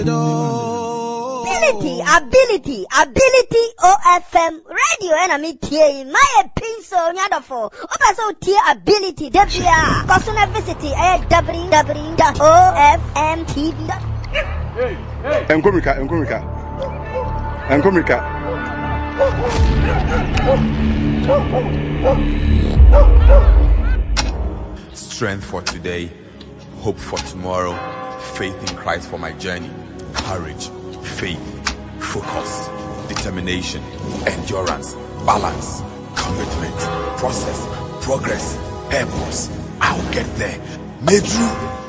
Ability, OFM radio and I'm here. My piece on Yadafo. Also, tier ability, Debia. Customer visit www.ofmtv. Enkomika. Strength for today, hope for tomorrow, faith in Christ for my journey, courage, faith, focus, determination, endurance, balance, commitment, process, progress, purpose. I'll get there. Medru.